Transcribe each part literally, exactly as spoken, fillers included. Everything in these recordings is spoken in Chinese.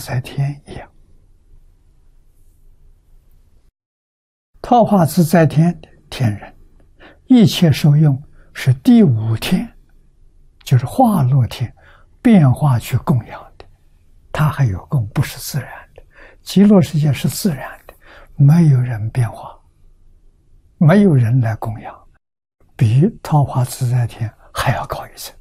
在天一样。桃花自在天的天人，一切受用是第五天，就是化乐天变化去供养的，它还有供，不是自然的。极乐世界是自然的，没有人变化，没有人来供养，比桃花自在天还要高一层。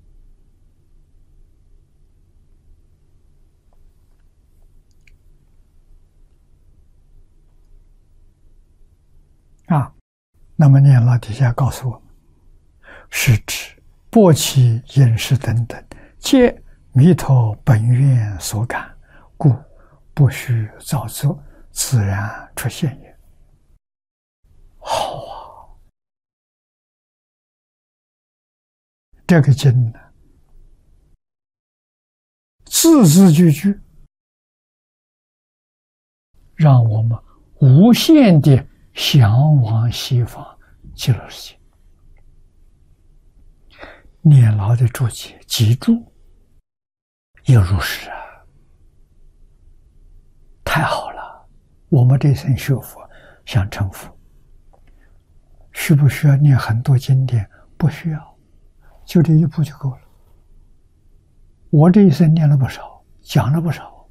啊，那么念老底下告诉我们，是指钵器饮食等等，皆弥陀本愿所感，故不须造作，自然出现也。好啊，这个经呢，字字句句让我们无限的向往西方极乐世界。念老的注解记住又如是啊，太好了！我们这一生学佛想成佛，需不需要念很多经典？不需要，就这一部就够了。我这一生念了不少，讲了不少。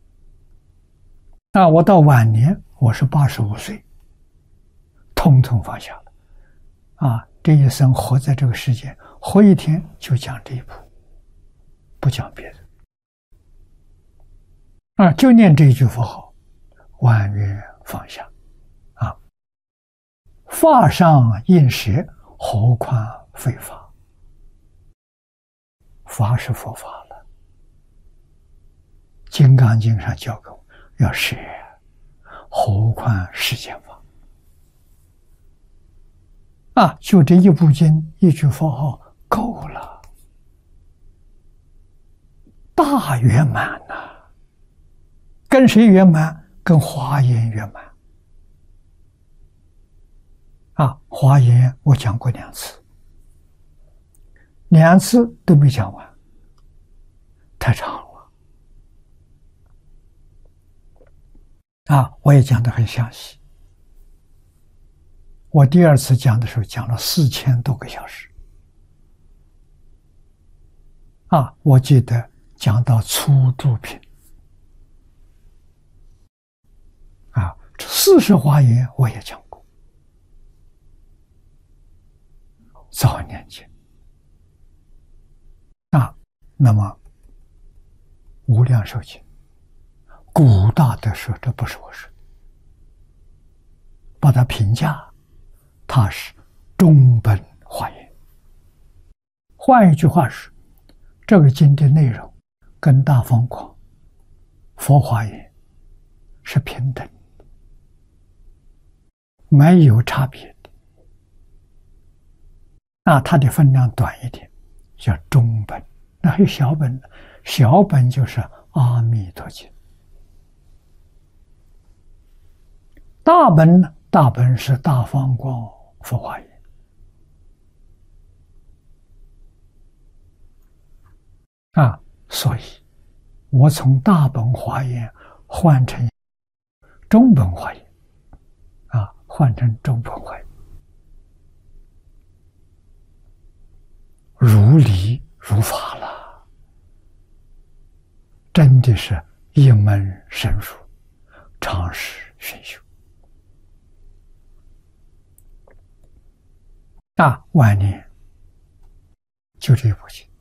那我到晚年，我是八十五岁，统统放下了。啊，这一生活在这个世界，活一天就讲这一部，不讲别的。啊，就念这一句佛号，万缘放下。啊，法上应舍，何况非法？法是佛法了，《金刚经》上教给我要舍，何况世间法？啊，就这一部经，一句佛号够了，大圆满呐、啊！跟谁圆满？跟华严圆满。啊，华严我讲过两次，两次都没讲完，太长了。啊，我也讲得很详细。我第二次讲的时候讲了四千多个小时。啊，我记得讲到初住品。啊，四十华严我也讲过。早年间。啊，那么无量寿经，古大德说，这不是我说的，把它评价。它是中本华严。换一句话是，这个经的内容跟大方广、佛华严是平等的，没有差别的。那它的分量短一点，叫中本。那还有小本呢？小本就是阿弥陀经。大本呢？大本是大方广佛华严。啊，所以我从大本华严换成中本华严，啊，换成中本华严，如理如法了，真的是一门深入，常识熏修。大晚年就这部经，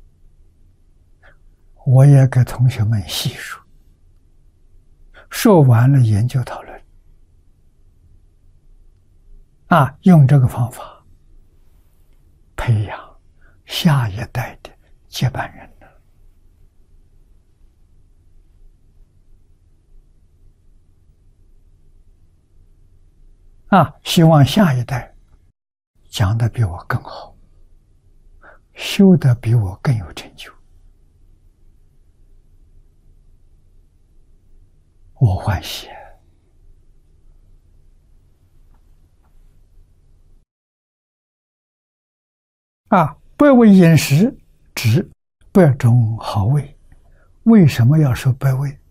我也给同学们细说，说完了研究讨论，啊，用这个方法培养下一代的接班人呢。啊，希望下一代讲的比我更好，修的比我更有成就，我欢喜。啊，百味饮食指百种好味，为什么要说百味？